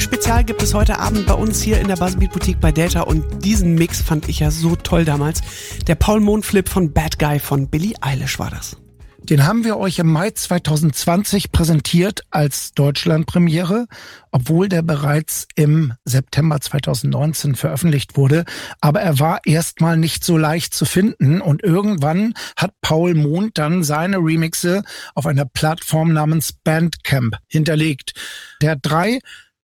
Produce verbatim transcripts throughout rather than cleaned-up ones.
Spezial gibt es heute Abend bei uns hier in der Buzzbeat Boutique bei Delta und diesen Mix fand ich ja so toll damals. Der Paul Mond Flip von Bad Guy von Billie Eilish war das. Den haben wir euch im Mai zwanzig zwanzig präsentiert als Deutschlandpremiere, obwohl der bereits im September zwanzig neunzehn veröffentlicht wurde. Aber er war erstmal nicht so leicht zu finden und irgendwann hat Paul Mond dann seine Remixe auf einer Plattform namens Bandcamp hinterlegt. Der hat drei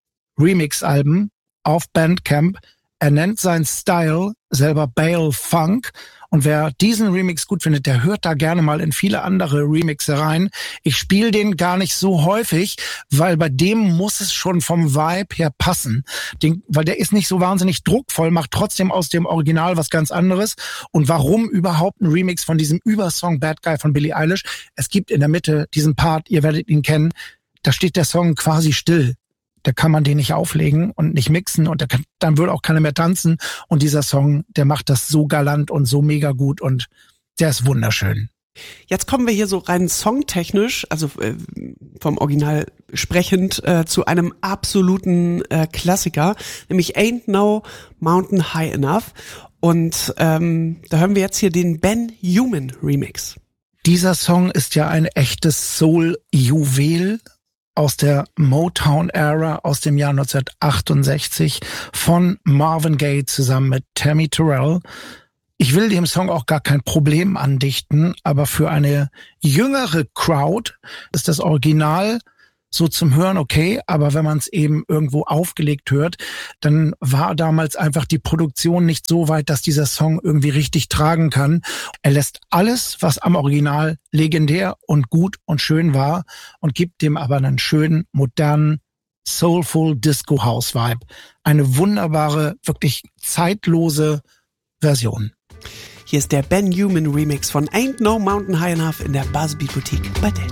Remix-Alben auf Bandcamp. Er nennt seinen Style selber Bale Funk. Und wer diesen Remix gut findet, der hört da gerne mal in viele andere Remixe rein. Ich spiele den gar nicht so häufig, weil bei dem muss es schon vom Vibe her passen. Den, weil der ist nicht so wahnsinnig druckvoll, macht trotzdem aus dem Original was ganz anderes. Und warum überhaupt ein Remix von diesem Übersong Bad Guy von Billie Eilish? Es gibt in der Mitte diesen Part, ihr werdet ihn kennen, da steht der Song quasi still. Da kann man den nicht auflegen und nicht mixen und da kann, dann würde auch keiner mehr tanzen. Und dieser Song, der macht das so galant und so mega gut und der ist wunderschön. Jetzt kommen wir hier so rein songtechnisch, also äh, vom Original sprechend, äh, zu einem absoluten äh, Klassiker, nämlich Ain't No Mountain High Enough. Und ähm, da hören wir jetzt hier den Ben Human Remix. Dieser Song ist ja ein echtes Soul-Juwel aus der Motown-Ära aus dem Jahr neunzehnhundertachtundsechzig von Marvin Gaye zusammen mit Tammy Terrell. Ich will dem Song auch gar kein Problem andichten, aber für eine jüngere Crowd ist das Original so zum Hören okay, aber wenn man es eben irgendwo aufgelegt hört, dann war damals einfach die Produktion nicht so weit, dass dieser Song irgendwie richtig tragen kann. Er lässt alles, was am Original legendär und gut und schön war und gibt dem aber einen schönen, modernen, soulful Disco-House-Vibe. Eine wunderbare, wirklich zeitlose Version. Hier ist der Ben Human Remix von Ain't No Mountain High Enough in der Buzzbeat Boutique bei Delta.